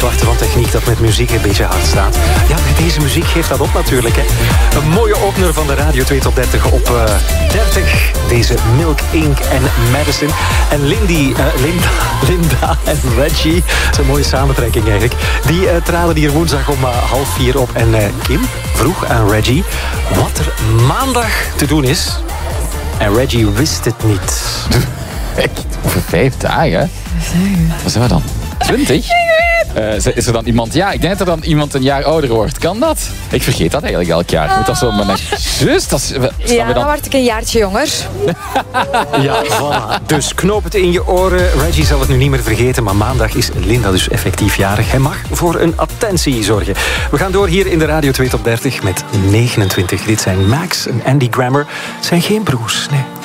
Wachten van techniek dat met muziek een beetje hard staat. Ja, met deze muziek geeft dat op natuurlijk. Hè. Een mooie opener van de Radio 2 Top 30 op 30. Deze Milk Inc. en Madison. En Linda en Reggie. Dat is een mooie samentrekking eigenlijk. Die traden hier woensdag om 3:30 op. En Kim vroeg aan Reggie wat er maandag te doen is. En Reggie wist het niet. Echt? Over 5 dagen? Wat zijn we dan? 20? Is er dan iemand... Ja, ik denk dat er dan iemand een jaar ouder wordt. Kan dat? Ik vergeet dat eigenlijk elk jaar. Moet dat zo... Zus, dan word ik een jaartje jonger. Ja, voilà. Dus knoop het in je oren. Reggie zal het nu niet meer vergeten, maar maandag is Linda dus effectief jarig. Hij mag voor een attentie zorgen. We gaan door hier in de Radio 2 Top 30 met 29. Dit zijn Max en Andy Grammer. Het zijn geen broers, nee.